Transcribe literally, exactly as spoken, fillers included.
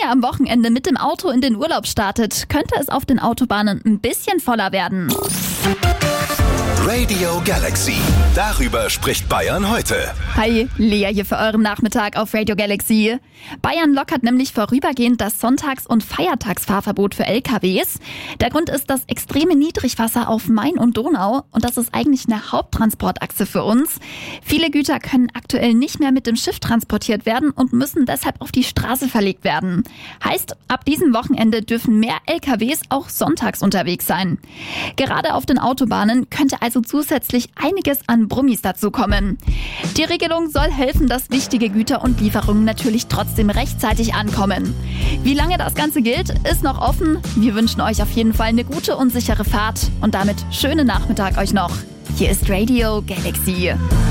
ihr am Wochenende mit dem Auto in den Urlaub startet, könnte es auf den Autobahnen ein bisschen voller werden. Radio Galaxy. Darüber spricht Bayern heute. Hi, Lea hier für euren Nachmittag auf Radio Galaxy. Bayern lockert nämlich vorübergehend das Sonntags- und Feiertagsfahrverbot für L K Ws. Der Grund ist das extreme Niedrigwasser auf Main und Donau und das ist eigentlich eine Haupttransportachse für uns. Viele Güter können aktuell nicht mehr mit dem Schiff transportiert werden und müssen deshalb auf die Straße verlegt werden. Heißt, ab diesem Wochenende dürfen mehr L K Ws auch sonntags unterwegs sein. Gerade auf den Autobahnen könnte also zusätzlich einiges an Brummis dazukommen. Die Regelung soll helfen, dass wichtige Güter und Lieferungen natürlich trotzdem rechtzeitig ankommen. Wie lange das Ganze gilt, ist noch offen. Wir wünschen euch auf jeden Fall eine gute und sichere Fahrt und damit schönen Nachmittag euch noch. Hier ist Radio Galaxy.